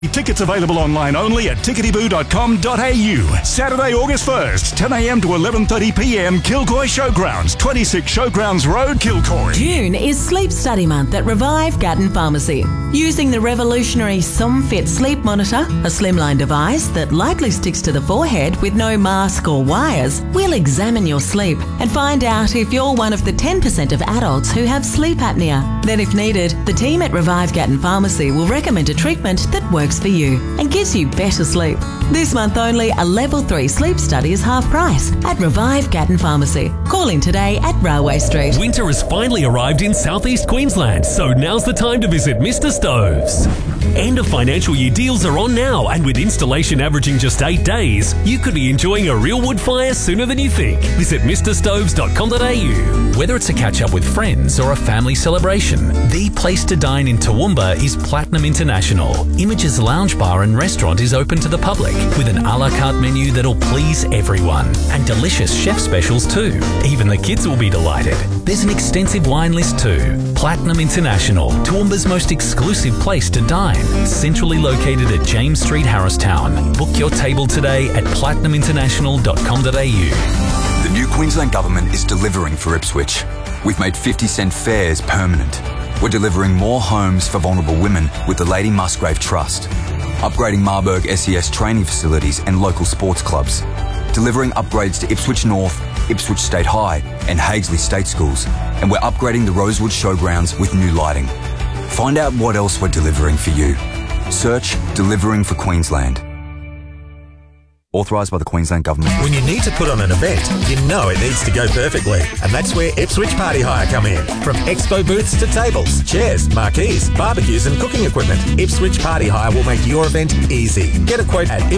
Tickets available online only at ticketyboo.com.au. Saturday, August 1st, 10 a.m. to 11:30 p.m. Kilcoy Showgrounds, 26 Showgrounds Road, Kilcoy. June is Sleep Study Month at Revive Gatton Pharmacy. Using the revolutionary SomFit Sleep Monitor, a slimline device that lightly sticks to the forehead with no mask or wires, we'll examine your sleep and find out if you're one of the 10% of adults who have sleep apnea. Then, if needed, the team at Revive Gatton Pharmacy will recommend a treatment that works for you and gives you better sleep. This month only, a Level 3 sleep study is half price at Revive Gatton Pharmacy. Call in today at Railway Street. Winter has finally arrived in southeast Queensland, so now's the time to visit Mr. Stoves. End of financial year deals are on now, and with installation averaging just 8 days, you could be enjoying a real wood fire sooner than you think. Visit mrstoves.com.au. Whether it's a catch up with friends or a family celebration, the place to dine in Toowoomba is Platinum International. Images Lounge Bar and Restaurant is open to the public with an a la carte menu that'll please everyone, and delicious chef specials too. Even the kids will be delighted. There's an extensive wine list too. Platinum International, Toowoomba's most exclusive place to dine. Centrally located at James Street, Harristown. Book your table today at platinuminternational.com.au. The new Queensland Government is delivering for Ipswich. We've made 50-cent fares permanent. We're delivering more homes for vulnerable women with the Lady Musgrave Trust. Upgrading Marburg SES training facilities and local sports clubs. Delivering upgrades to Ipswich North, Ipswich State High and Hagesley State Schools. And we're upgrading the Rosewood Showgrounds with new lighting. Find out what else we're delivering for you. Search Delivering for Queensland. Authorised by the Queensland Government. When you need to put on an event, you know it needs to go perfectly. And that's where Ipswich Party Hire come in. From expo booths to tables, chairs, marquees, barbecues and cooking equipment, Ipswich Party Hire will make your event easy. Get a quote at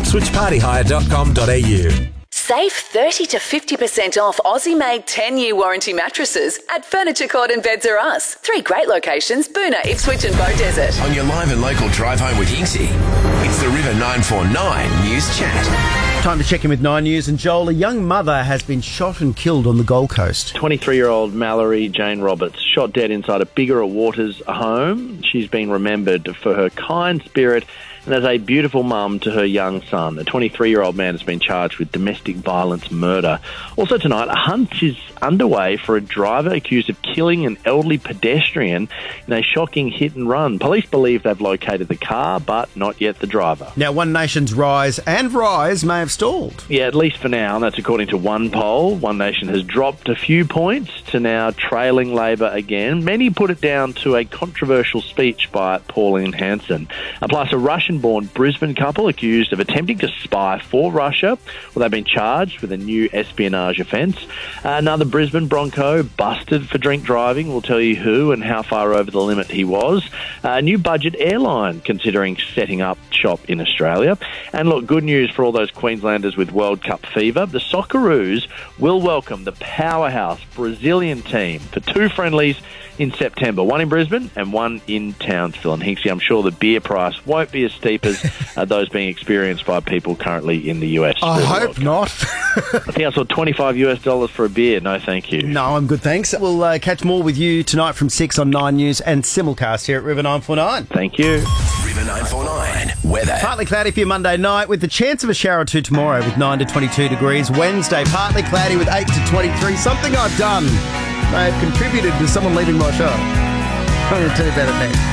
ipswichpartyhire.com.au. Save 30 to 50% off Aussie-made 10-year warranty mattresses at Furniture Court and Beds R Us. 3 great locations, Boonah, Ipswich and Beaudesert. On your live and local drive home with Yinksy, it's the River 949 News Chat. Time to check in with 9 News. And Joel, a young mother has been shot and killed on the Gold Coast. 23-year-old Mallory Jane Roberts shot dead inside a Bigger Waters home. She's been remembered for her kind spirit and as a beautiful mum to her young son. A 23-year-old man has been charged with domestic violence murder. Also tonight, a hunt is underway for a driver accused of killing an elderly pedestrian in a shocking hit and run. Police believe they've located the car, but not yet the driver. Now, One Nation's Rise may have stalled. Yeah, at least for now, and that's according to one poll. One Nation has dropped a few points to now trailing Labor again. Many put it down to a controversial speech by Pauline Hanson. Plus, a Russian-born Brisbane couple accused of attempting to spy for Russia. Well, they've been charged with a new espionage offence. Another Brisbane Bronco busted for drink driving. We'll tell you who and how far over the limit he was. A new budget airline considering setting up shop in Australia. And look, good news for all those Queenslanders with World Cup fever. The Socceroos will welcome the powerhouse Brazilian team for 2 friendlies in September, one in Brisbane and one in Townsville. And Hinksy, I'm sure the beer price won't be as steep as those being experienced by people currently in the US. I hope not. I think I saw $25 for a beer. No, thank you. No, I'm good, thanks. We'll catch more with you tonight from 6 on 9 News and simulcast here at River 949. Thank you. River 949 weather. Partly cloudy for your Monday night with the chance of a shower or two tomorrow with 9 to 22 degrees. Wednesday, partly cloudy with 8 to 23. Something I've done may have contributed to someone leaving my show. I'm going to tell you about it next.